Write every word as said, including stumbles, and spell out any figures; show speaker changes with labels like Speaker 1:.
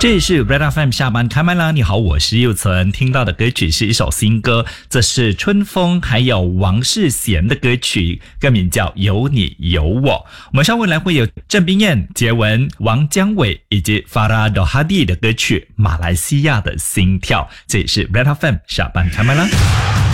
Speaker 1: 这里是 Red F M 下班开麦啦！你好，我是佑存。听到的歌曲是一首新歌，这是春风还有王世贤的歌曲，歌名叫《有你有我》。我们稍后来会有郑冰燕、杰文、王江伟以及 Farah Dohadi 的歌曲《马来西亚的心跳》。这里是 Red F M 下班开麦啦！